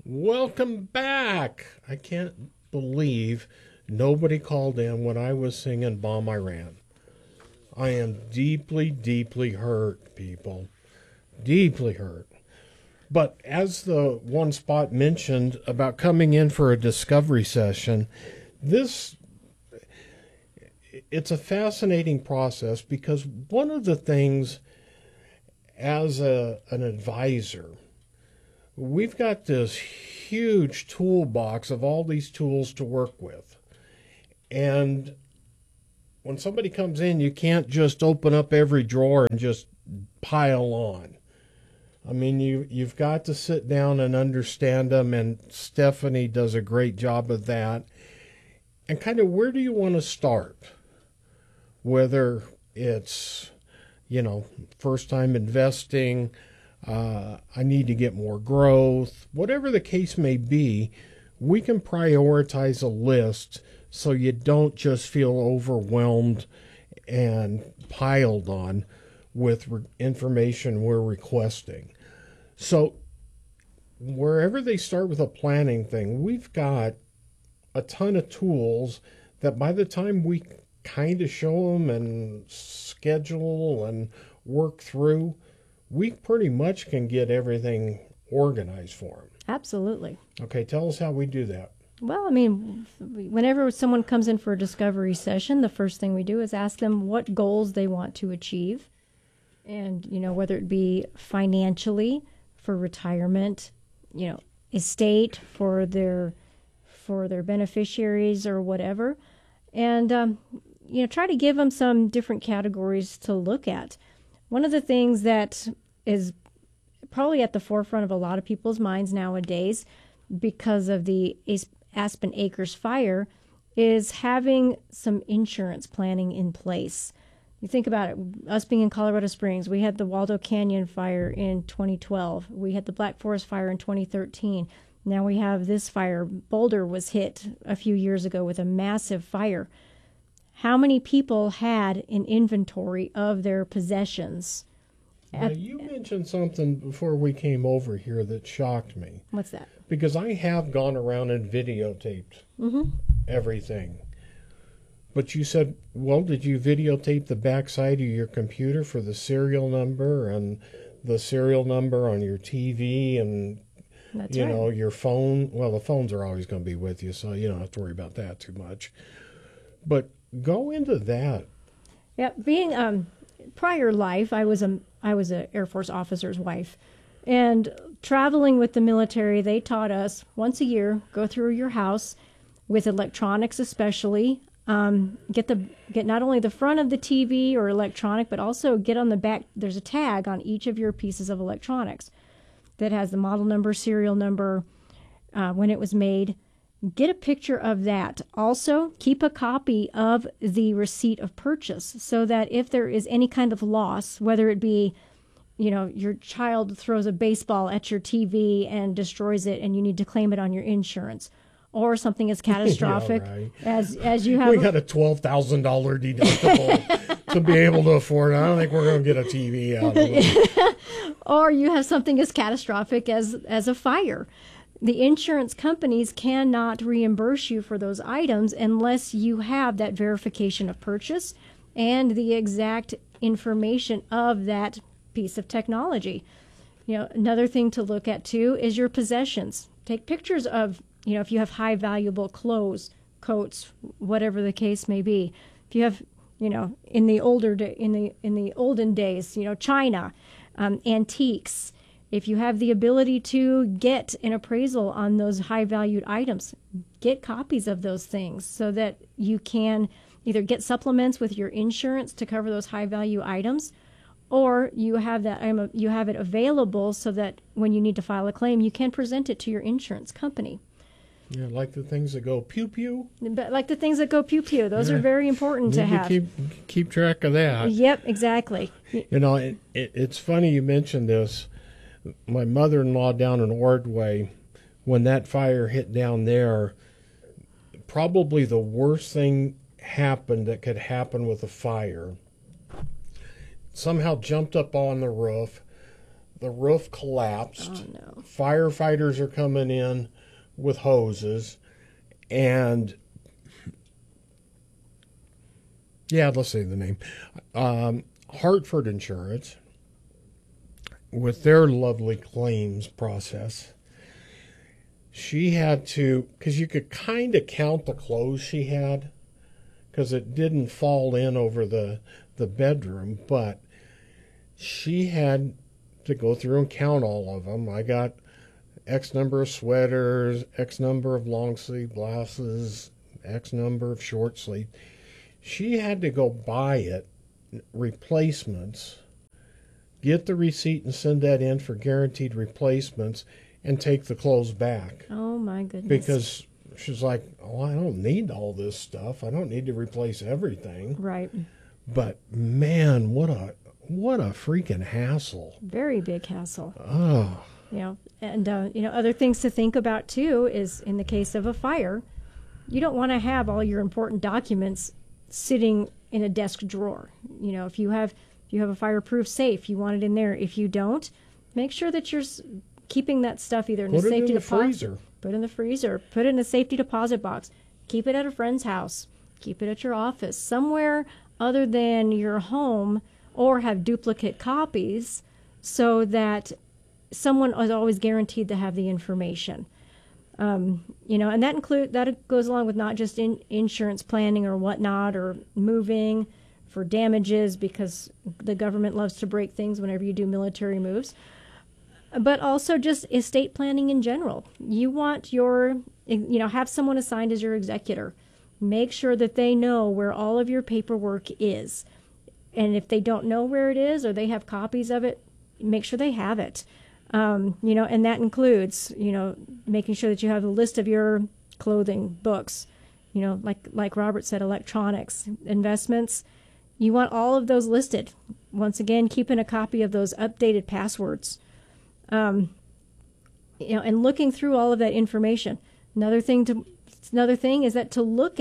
Welcome back. I can't believe nobody called in when I was singing Bomb Iran. I am deeply, deeply hurt, people. Deeply hurt. But as the one spot mentioned about coming in for a discovery session, this it's a fascinating process because one of the things as an advisor, we've got this huge toolbox of all these tools to work with. And when somebody comes in, you can't just open up every drawer and just pile on. I mean, you've got to sit down and understand them, and Stephanie does a great job of that. And kind of where do you want to start? Whether it's, first time investing, I need to get more growth, whatever the case may be, we can prioritize a list so you don't just feel overwhelmed and piled on with information we're requesting. So wherever they start with a planning thing, we've got a ton of tools that by the time we kind of show them and schedule and work through, we pretty much can get everything organized for them. Absolutely. Okay, tell us how we do that. Well, I mean, whenever someone comes in for a discovery session, the first thing we do is ask them what goals they want to achieve. And, whether it be financially, for retirement, estate, for their beneficiaries or whatever. And, try to give them some different categories to look at. One of the things that is probably at the forefront of a lot of people's minds nowadays because of the Aspen Acres fire is having some insurance planning in place. You think about it, us being in Colorado Springs, we had the Waldo Canyon fire in 2012. We had the Black Forest fire in 2013. Now we have this fire. Boulder was hit a few years ago with a massive fire. How many people had an inventory of their possessions? Now, you mentioned something before we came over here that shocked me. What's that? Because I have gone around and videotaped everything. But you said, well, did you videotape the backside of your computer for the serial number and the serial number on your TV and, That's right. Your phone? Well, the phones are always going to be with you, so you don't have to worry about that too much. But go into that. Yeah, being prior life, I was a Air Force officer's wife, and traveling with the military, they taught us once a year go through your house with electronics, especially get not only the front of the TV or electronic, but also get on the back. There's a tag on each of your pieces of electronics that has the model number, serial number, when it was made. Get a picture of that. Also, keep a copy of the receipt of purchase so that if there is any kind of loss, whether it be, your child throws a baseball at your TV and destroys it and you need to claim it on your insurance, or something as catastrophic Yeah, right. as you have. We got a $12,000 deductible to be able to afford it. I don't think we're going to get a TV out of it. Or you have something as catastrophic as a fire. The insurance companies cannot reimburse you for those items unless you have that verification of purchase and the exact information of that piece of technology. Another thing to look at too is your possessions. Take pictures of, if you have high valuable clothes, coats, whatever the case may be. If you have, in the olden days, china, antiques. If you have the ability to get an appraisal on those high-valued items, get copies of those things so that you can either get supplements with your insurance to cover those high-value items, or you have it available so that when you need to file a claim, you can present it to your insurance company. Yeah, like the things that go pew-pew. But like the things that go pew-pew, those are very important to have. Keep track of that. Yep, exactly. It's funny you mentioned this. My mother-in-law down in Ordway, when that fire hit down there, probably the worst thing happened that could happen with a fire. Somehow jumped up on the roof. the roof collapsed. Oh, no. Firefighters are coming in with hoses, and let's say the name. Hartford Insurance, with their lovely claims process, she had to, because you could kind of count the clothes she had, because it didn't fall in over the bedroom, but she had to go through and count all of them. I got X number of sweaters, X number of long sleeve blouses, X number of short sleeve. She had to go buy it, replacements, get the receipt and send that in for guaranteed replacements, and take the clothes back. Oh, my goodness. Because she's like, oh, I don't need all this stuff. I don't need to replace everything. Right. But man, what a freaking hassle. Very big hassle. Oh. And other things to think about too is in the case of a fire, you don't want to have all your important documents sitting in a desk drawer. If you have a fireproof safe, you want it in there. If you don't, make sure that you're keeping that stuff either in a safety deposit. Freezer. Put it in the freezer. Put it in a safety deposit box. Keep it at a friend's house. Keep it at your office. Somewhere other than your home, or have duplicate copies so that someone is always guaranteed to have the information. And that goes along with not just insurance planning or whatnot, or moving for damages, because the government loves to break things whenever you do military moves, but also just estate planning in general. You want have someone assigned as your executor. Make sure that they know where all of your paperwork is. And if they don't know where it is, or they have copies of it, make sure they have it. And that includes, making sure that you have a list of your clothing, books, like Robert said, electronics, investments. You want all of those listed. Once again, keeping a copy of those updated passwords. And looking through all of that information. Another thing is that to look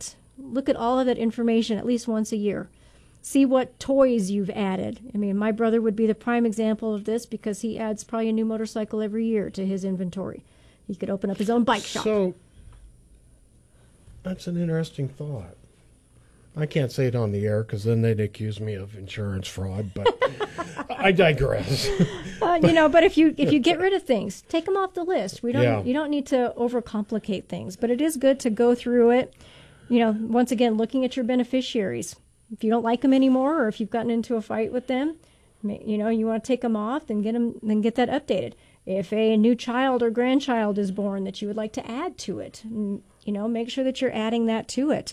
at all of that information at least once a year. See what toys you've added. I mean, my brother would be the prime example of this, because he adds probably a new motorcycle every year to his inventory. He could open up his own bike shop. So, that's an interesting thought. I can't say it on the air because then they'd accuse me of insurance fraud, but I digress. But if you get rid of things, take them off the list. You don't need to overcomplicate things, but it is good to go through it. Once again, looking at your beneficiaries. If you don't like them anymore, or if you've gotten into a fight with them, you want to take them off and get that updated. If a new child or grandchild is born that you would like to add to it, make sure that you're adding that to it.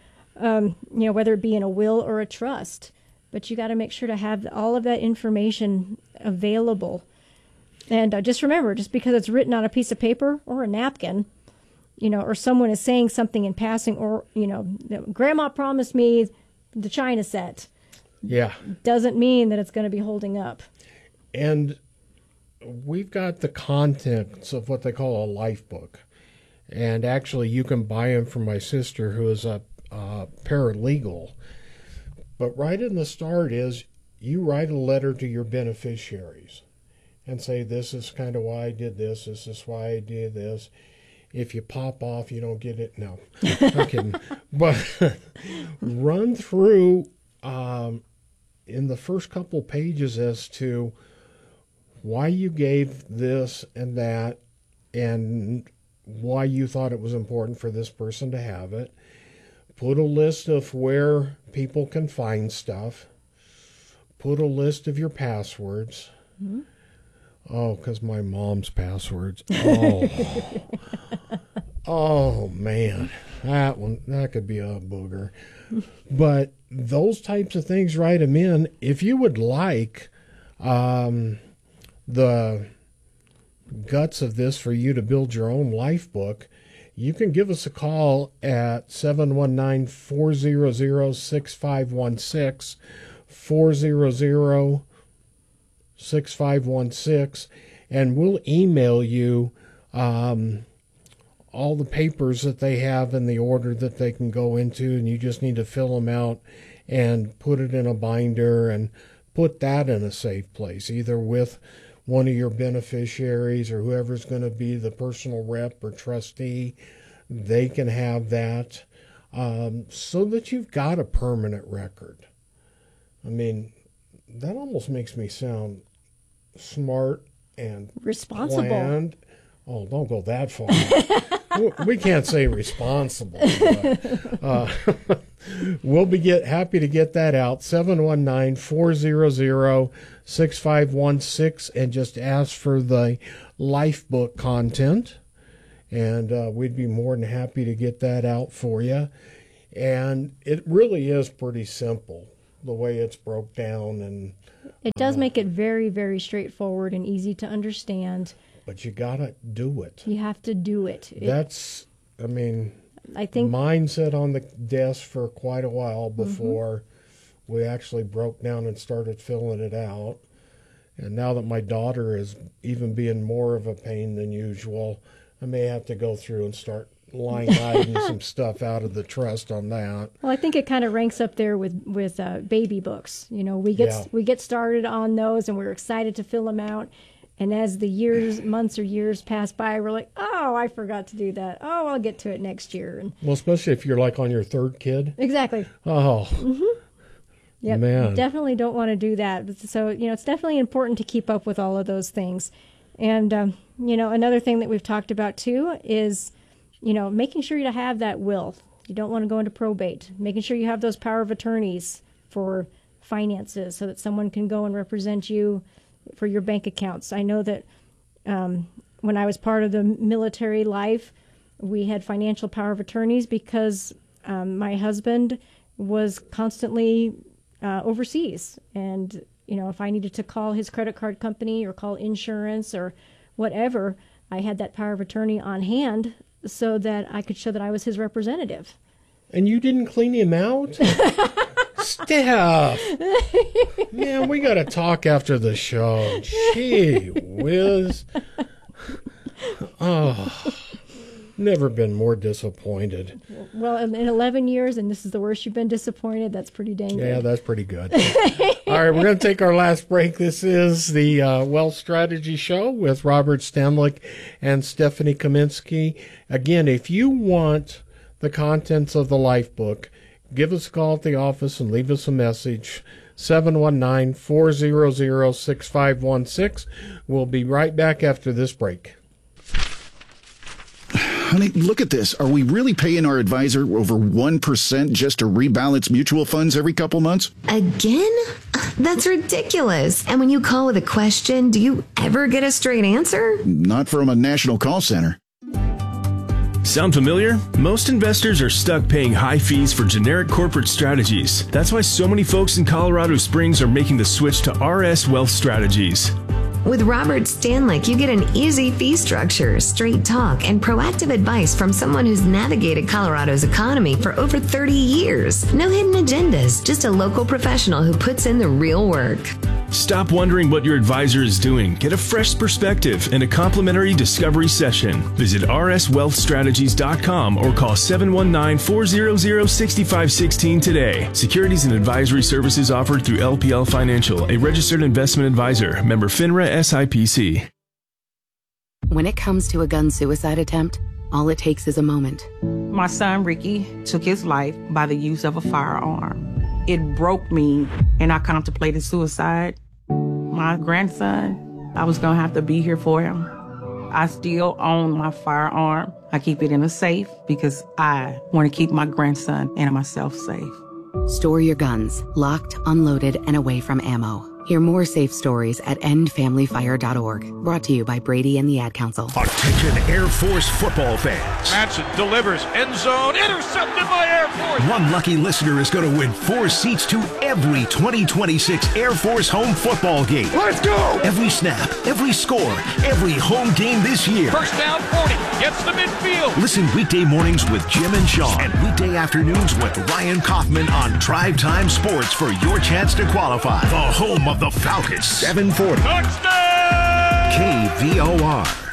Whether it be in a will or a trust, but you got to make sure to have all of that information available. And just remember, just because it's written on a piece of paper or a napkin, or someone is saying something in passing, or, Grandma promised me the China set. Yeah. Doesn't mean that it's going to be holding up. And we've got the contents of what they call a life book. And actually, you can buy them from my sister, who is a paralegal. But right in the start is you write a letter to your beneficiaries and say, this is kind of why I did this. This is why I did this. If you pop off, you don't get it. No, I'm kidding. But run through in the first couple pages as to why you gave this and that, and why you thought it was important for this person to have it. Put a list of where people can find stuff. Put a list of your passwords. Mm-hmm. Oh, because my mom's passwords. Oh. Oh, man. That could be a booger. But those types of things, write them in. If you would like the guts of this for you to build your own life book, you can give us a call at 719-400-6516, 400-6516, and we'll email you all the papers that they have in the order that they can go into, and you just need to fill them out and put it in a binder and put that in a safe place, either with one of your beneficiaries or whoever's going to be the personal rep or trustee, they can have that, so that you've got a permanent record. I mean, that almost makes me sound smart and responsible. Planned. Oh, don't go that far. We can't say responsible. But, we'll be happy to get that out. 719-400-6516, and just ask for the life book content. And we'd be more than happy to get that out for you. And it really is pretty simple, the way it's broke down. And it does make it very, very straightforward and easy to understand. But you got to do it. You have to do it. That's, I mean, I think mine sat on the desk for quite a while before we actually broke down and started filling it out. And now that my daughter is even being more of a pain than usual, I may have to go through and start line item some stuff out of the trust on that. Well, I think it kind of ranks up there with baby books. You know, we get started on those, and we're excited to fill them out. And as the months or years pass by, we're like, oh, I forgot to do that. Oh, I'll get to it next year. And well, especially if you're like on your third kid. Exactly. Oh, yep. Man. You definitely don't want to do that. So, it's definitely important to keep up with all of those things. And, another thing that we've talked about, too, is, making sure you have that will. You don't want to go into probate. Making sure you have those power of attorneys for finances so that someone can go and represent you for your bank accounts. I know that when I was part of the military life, we had financial power of attorneys because my husband was constantly overseas. And, if I needed to call his credit card company or call insurance or whatever, I had that power of attorney on hand so that I could show that I was his representative. And you didn't clean him out? Steph! Man, we got to talk after the show. Gee whiz. Oh, never been more disappointed. Well, in 11 years, and this is the worst you've been disappointed, that's pretty dang good. Yeah, that's pretty good. All right, we're going to take our last break. This is the Wealth Strategy Show with Robert Stanlick and Stephanie Kaminsky. Again, if you want the contents of the Life Book, give us a call at the office and leave us a message, 719-400-6516. We'll be right back after this break. Honey, look at this. Are we really paying our advisor over 1% just to rebalance mutual funds every couple months? Again? That's ridiculous. And when you call with a question, do you ever get a straight answer? Not from a national call center. Sound familiar? Most investors are stuck paying high fees for generic corporate strategies. That's why so many folks in Colorado Springs are making the switch to RS Wealth Strategies. With Robert Stanlick, you get an easy fee structure, straight talk, and proactive advice from someone who's navigated Colorado's economy for over 30 years. No hidden agendas, just a local professional who puts in the real work. Stop wondering what your advisor is doing. Get a fresh perspective and a complimentary discovery session. Visit rswealthstrategies.com or call 719-400-6516 today. Securities and advisory services offered through LPL Financial, a registered investment advisor. Member FINRA SIPC. When it comes to a gun suicide attempt, all it takes is a moment. My son, Ricky, took his life by the use of a firearm. It broke me, and I contemplated suicide. My grandson, I was going to have to be here for him. I still own my firearm. I keep it in a safe because I want to keep my grandson and myself safe. Store your guns, locked, unloaded, and away from ammo. Hear more safe stories at endfamilyfire.org. Brought to you by Brady and the Ad Council. Attention Air Force football fans. Manson delivers, end zone, intercepted by Air Force. One lucky listener is going to win 4 seats to every 2026 Air Force home football game. Let's go! Every snap, every score, every home game this year. First down, 40, gets the midfield. Listen weekday mornings with Jim and Sean and weekday afternoons with Ryan Kaufman on Drive Time Sports for your chance to qualify. The home of the Falcons. 740. Touchdown! KVOR.